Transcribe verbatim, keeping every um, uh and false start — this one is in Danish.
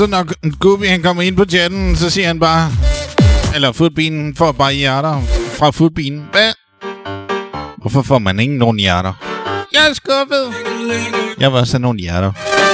Så når Gubi han kommer ind på chatten, så siger han bare... Eller Foodbean får bare hjerter fra Foodbean. Hvad? Hvorfor får man ingen nogen hjerter? Jeg er skuffet. Jeg vil også have nogle hjerter.